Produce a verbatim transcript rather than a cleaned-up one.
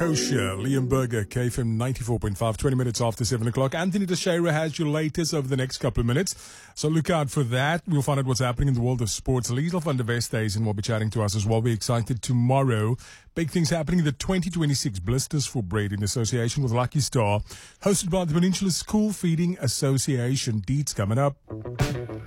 Kosher, Liam Berger, K F M ninety-four point five, twenty minutes after seven o'clock. Anthony Teixeira has your latest over the next couple of minutes, so look out for that. We'll find out what's happening in the world of sports. Liesl van der Westhuizen will be chatting to us as well. We're excited tomorrow. Big things happening in the twenty twenty-six Blisters for Bread in association with Lucky Star, hosted by the Peninsula School Feeding Association. Deets coming up.